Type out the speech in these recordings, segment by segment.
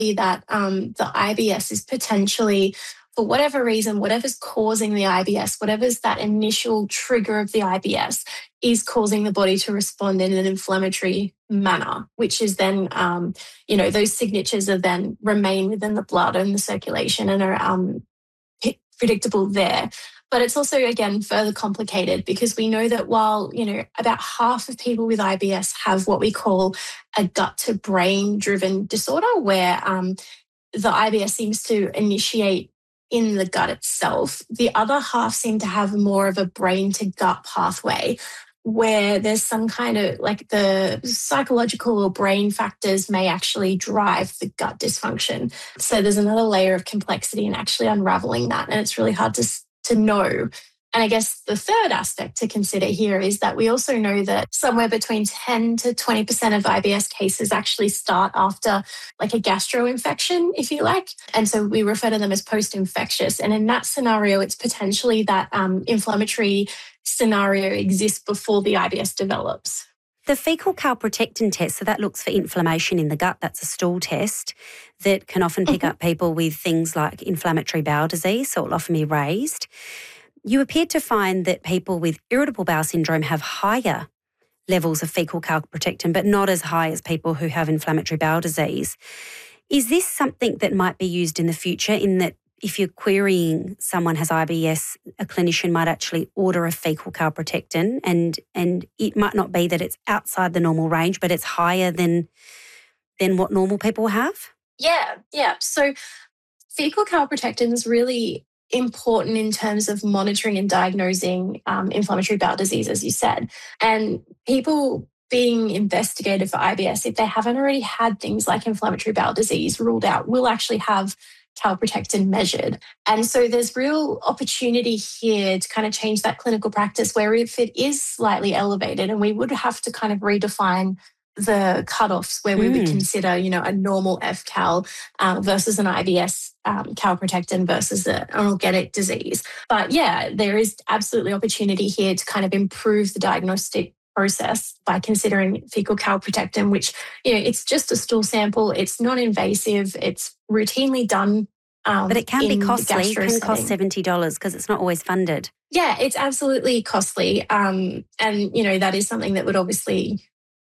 that the IBS is potentially, for whatever reason, whatever's causing the IBS, whatever's that initial trigger of the IBS, is causing the body to respond in an inflammatory manner, which is then, those signatures are then remain within the blood and the circulation and are predictable there. But it's also, again, further complicated because we know that while, about half of people with IBS have what we call a gut to brain driven disorder where the IBS seems to initiate in the gut itself, the other half seem to have more of a brain to gut pathway where there's some kind of like the psychological or brain factors may actually drive the gut dysfunction. So there's another layer of complexity in actually unraveling that. And it's really hard to know. And I guess the third aspect to consider here is that we also know that somewhere between 10 to 20% of IBS cases actually start after like a gastro infection, if you like. And so we refer to them as post-infectious. And in that scenario, it's potentially that inflammatory scenario exists before the IBS develops. The fecal calprotectin test, so that looks for inflammation in the gut. That's a stool test that can often pick up people with things like inflammatory bowel disease, so it'll often be raised. You appeared to find that people with irritable bowel syndrome have higher levels of fecal calprotectin, but not as high as people who have inflammatory bowel disease. Is this something that might be used in the future in that if you're querying someone has IBS, a clinician might actually order a fecal calprotectin and it might not be that it's outside the normal range, but it's higher than what normal people have? Yeah. So fecal calprotectin is really important in terms of monitoring and diagnosing inflammatory bowel disease, as you said. And people being investigated for IBS, if they haven't already had things like inflammatory bowel disease ruled out, will actually have calprotectin measured. And so there's real opportunity here to kind of change that clinical practice where if it is slightly elevated, and we would have to kind of redefine the cutoffs where we would consider, a normal FCAL versus an IBS calprotectin versus an organic disease. But yeah, there is absolutely opportunity here to kind of improve the diagnostic process by considering fecal calprotectin, which, it's just a stool sample. It's non-invasive. It's routinely done. But it can be costly. It can cost $70 because it's not always funded. Yeah, it's absolutely costly. And, that is something that would obviously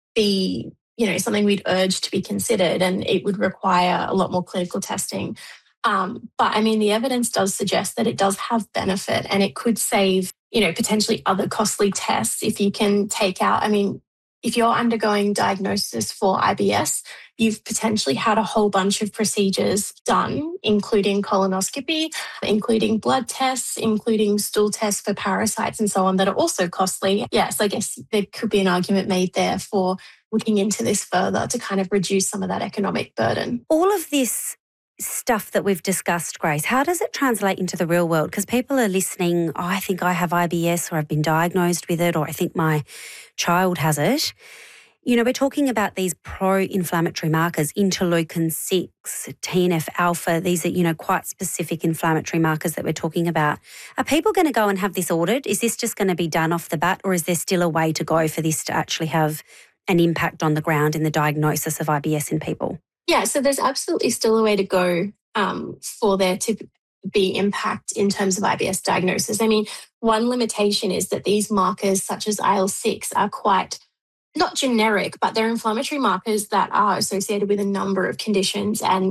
be, something we'd urge to be considered, and it would require a lot more clinical testing. But I mean, the evidence does suggest that it does have benefit and it could save, potentially other costly tests if you can take out, if you're undergoing diagnosis for IBS, you've potentially had a whole bunch of procedures done, including colonoscopy, including blood tests, including stool tests for parasites and so on that are also costly. Yes, I guess there could be an argument made there for looking into this further to kind of reduce some of that economic burden. All of this stuff that we've discussed, Grace, how does it translate into the real world? Because people are listening, I think I have IBS, or I've been diagnosed with it, or I think my child has it. We're talking about these pro-inflammatory markers, interleukin-6, TNF-alpha. These are, quite specific inflammatory markers that we're talking about. Are people going to go and have this ordered? Is this just going to be done off the bat, or is there still a way to go for this to actually have an impact on the ground in the diagnosis of IBS in people? Yeah, so there's absolutely still a way to go for there to be impact in terms of IBS diagnosis. One limitation is that these markers such as IL-6 are quite not generic, but they're inflammatory markers that are associated with a number of conditions, and